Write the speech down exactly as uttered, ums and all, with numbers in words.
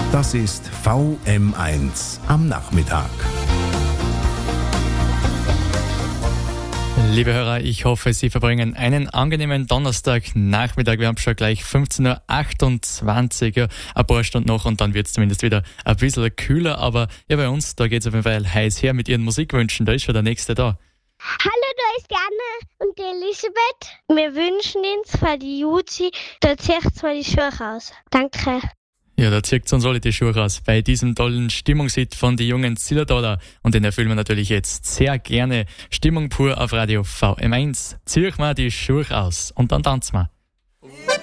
Das ist V M eins am Nachmittag. Liebe Hörer, ich hoffe, Sie verbringen einen angenehmen Donnerstagnachmittag. Wir haben schon gleich fünfzehn Uhr achtundzwanzig, ja, ein paar Stunden noch und dann wird es zumindest wieder ein bisschen kühler. Aber ja, bei uns, da geht es auf jeden Fall heiß her mit Ihren Musikwünschen. Da ist schon der Nächste da. Hallo, da ist Janne und die Elisabeth. Wir wünschen uns für die Juzi, da zieht mal die Schuhe raus. Danke. Ja, da zieht uns alle die Schuhe raus bei diesem tollen Stimmungshit von die jungen Zillertaler. Und den erfüllen wir natürlich jetzt sehr gerne. Stimmung pur auf Radio V M eins. Zieh ich mal die Schuhe aus und dann tanzen wir.